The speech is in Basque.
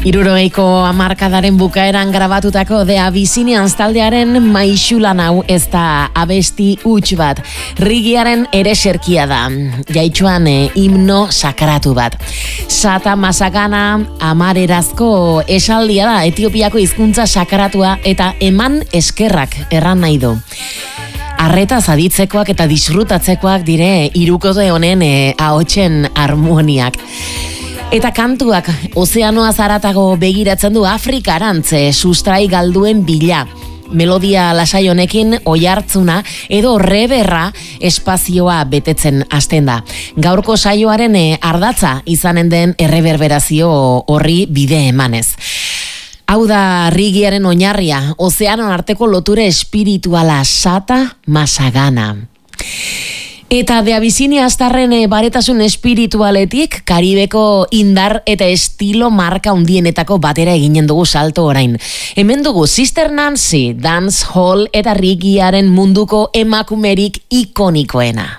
Hirurogeiko hamarkadaren bukaeran grabatutako The Abyssinians taldearen maixulan hau ez da abesti huts bat. Rigiaren ereserkia da. Jaitxuan himno sakratu bat. Sata Masagana amarerazko esaldia da, Etiopiako hizkuntza sakratua eta eman eskerrak erran nahi du. Arreta zaditzekoak eta disfrutatzekoak dire hirukote honen ahotsen harmoniak. Eta kantuak ozeanoa zaratago begiratzen du Afrikarantz, sustrai galduen bila. Melodia lasai honekin oihartzuna edo reberra espazioa betetzen hasten da. Gaurko saioaren ardatza izanen den erreberberazio horri bide emanez. Hau da Rigiaren oinarria, ozeanon arteko loture espirituala, Sata Masagana. Eta The Abyssinians tarren baretasun espiritualetik Karibeko indar eta estilo marka hundienetako batera eginen dugu salto orain. Hemen dugu Sister Nancy, dance hall eta Rigiaren munduko emakumerik ikonikoena.